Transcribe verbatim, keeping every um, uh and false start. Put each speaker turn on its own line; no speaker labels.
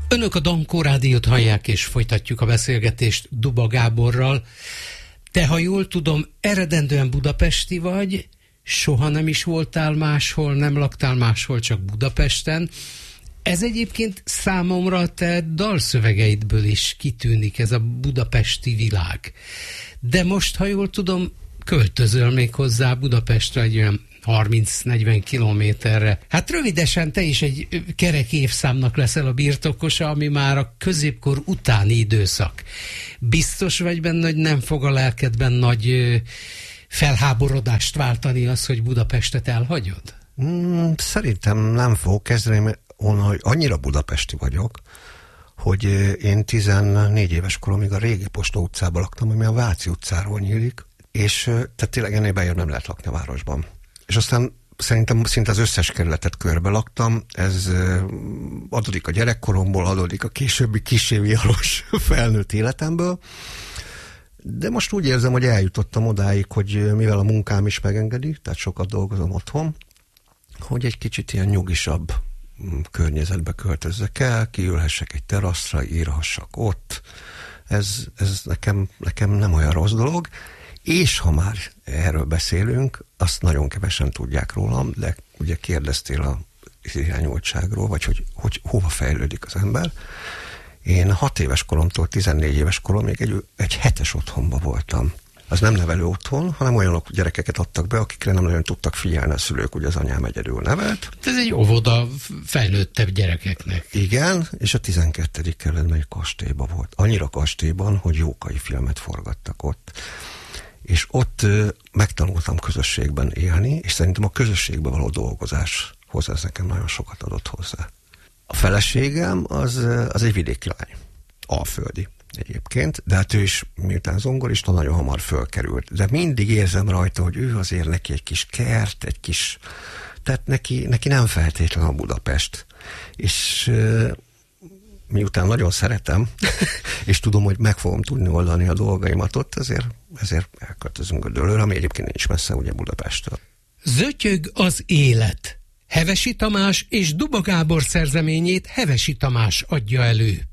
Önök a Dankó Rádiót hallják, és folytatjuk a beszélgetést Duba Gáborral. Te, ha jól tudom, eredendően budapesti vagy, soha nem is voltál máshol, nem laktál máshol, csak Budapesten. Ez egyébként számomra a te dalszövegeidből is kitűnik, ez a budapesti világ. De most, ha jól tudom, költözöl még hozzá Budapestre egy olyan harminc-negyven kilométerre. Hát rövidesen te is egy kerek évszámnak leszel a birtokosa, ami már a középkor utáni időszak. Biztos vagy benne, hogy nem fog a lelkedben nagy felháborodást váltani az, hogy Budapestet elhagyod?
Mm, szerintem nem fog kezdeni onnan, hogy annyira budapesti vagyok, hogy én tizennégy éves koromig a régi Posta utcában laktam, ami a Váci utcáról nyílik, és tehát tényleg ennél bejön nem lehet lakni a városban. És aztán szerintem szinte az összes kerületet körbe laktam, ez adódik a gyerekkoromból, adódik a későbbi kiséviharos felnőtt életemből, de most úgy érzem, hogy eljutottam odáig, hogy mivel a munkám is megengedi, tehát sokat dolgozom otthon, hogy egy kicsit ilyen nyugisabb környezetbe költözzek el, kiülhessek egy teraszra, írhassak ott. Ez, ez nekem, nekem nem olyan rossz dolog, és ha már erről beszélünk, azt nagyon kevesen tudják rólam, de ugye kérdeztél a irányultságról, vagy hogy, hogy hova fejlődik az ember. Én hat éves koromtól tizennégy éves koromig egy, egy hetes otthonban voltam. Az nem nevelő otthon, hanem olyanok gyerekeket adtak be, akikre nem nagyon tudtak figyelni a szülők, ugye az anyám egyedül nevelt.
Ez egy óvoda felnőttebb gyerekeknek.
Igen, és a tizenkettedik kerületben egy kastélyban volt. Annyira kastélyban, hogy Jókai filmet forgattak ott. És ott ö, megtanultam közösségben élni, és szerintem a közösségben való dolgozáshoz ez nekem nagyon sokat adott hozzá. A feleségem az, az egy vidéki lány, alföldi egyébként, de hát ő is, miután zongorista, nagyon hamar fölkerült. De mindig érzem rajta, hogy ő azért neki egy kis kert, egy kis... Tehát neki, neki nem feltétlen a Budapest. És euh, miután nagyon szeretem, és tudom, hogy meg fogom tudni oldani a dolgaimat ott, ezért, ezért elköltözünk a Dőlőre, ami egyébként nincs messze ugye Budapesttől.
Zötyög az élet. Hevesi Tamás és Duba Gábor szerzeményét Hevesi Tamás adja elő.